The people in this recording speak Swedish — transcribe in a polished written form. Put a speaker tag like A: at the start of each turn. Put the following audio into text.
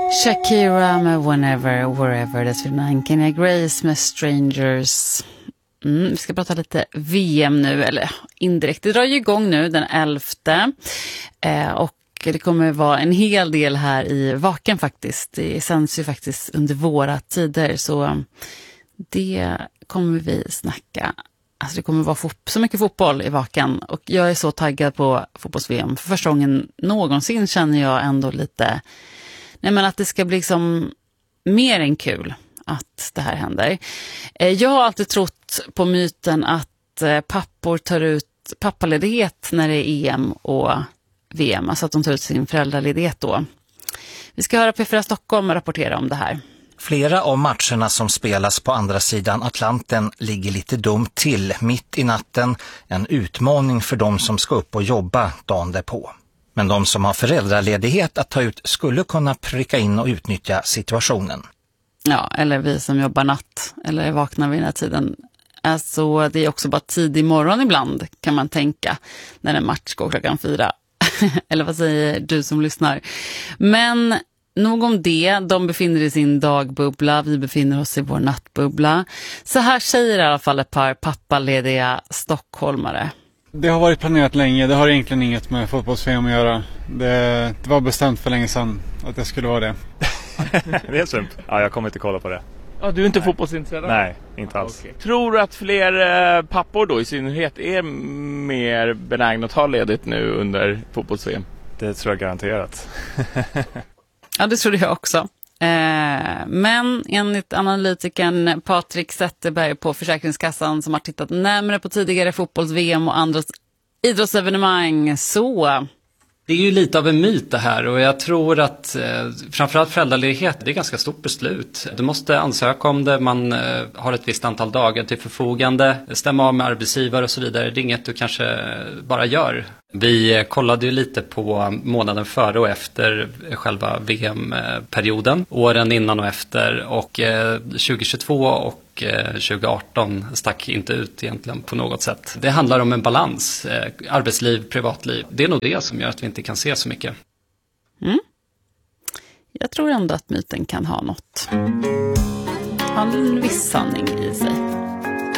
A: Shakira med Whenever, Wherever, dessförinnan Kenya Grace med Strangers. Vi ska prata lite VM nu, eller indirekt. Det drar ju igång nu den 11. Och det kommer vara en hel del här i Vaken faktiskt. Det sänds ju faktiskt under våra tider, så det kommer vi snacka. Alltså det kommer vara så mycket fotboll i Vaken, och jag är så taggad på fotbolls-VM. För första gången någonsin känner jag ändå lite, att det ska bli liksom mer än kul att det här händer. Jag har alltid trott på myten att pappor tar ut pappaledighet när det är EM och VM, alltså att de tar ut sin föräldraledighet då. Vi ska höra P4 Stockholm rapportera om det här.
B: Flera av matcherna som spelas på andra sidan Atlanten ligger lite dumt till mitt i natten. En utmaning för de som ska upp och jobba dagen därpå. Men de som har föräldraledighet att ta ut skulle kunna pricka in och utnyttja situationen.
A: Ja, eller vi som jobbar natt eller är vakna vid den här tiden. Alltså det är också bara tidig morgon ibland, kan man tänka, när en match går 4:00. Eller vad säger du som lyssnar? Men nog om det, de befinner sig i sin dagbubbla, vi befinner oss i vår nattbubbla. Så här säger i alla fall ett par pappalediga stockholmare.
C: Det har varit planerat länge, det har egentligen inget med fotbolls-VM att göra. Det var bestämt för länge sedan att det skulle vara det.
D: Det är sunt. Ja, jag kommer inte kolla på det.
E: Ja, du är inte fotbollsintresserad?
D: Nej, inte alls.
E: Okay. Tror du att fler pappor då i synnerhet är mer benägna att ta ledigt nu under fotbolls-VM?
D: Det tror jag garanterat.
A: Ja, det tror jag också. Men enligt analytikern Patrik Zetterberg på Försäkringskassan, som har tittat närmare på tidigare fotbolls-VM och andra idrottsevenemang, så...
F: Det är ju lite av en myt det här, och jag tror att framförallt föräldraledighet, det är ganska stort beslut. Du måste ansöka om det, man har ett visst antal dagar till förfogande, stämma av med arbetsgivare och så vidare. Det är inget du kanske bara gör. Vi kollade ju lite på månaden före och efter själva VM-perioden, åren innan och efter, och 2022 och 2018 stack inte ut egentligen på något sätt. Det handlar om en balans, arbetsliv, privatliv. Det är nog det som gör att vi inte kan se så mycket.
A: Jag tror ändå att myten kan ha något. Ha en viss sanning i sig.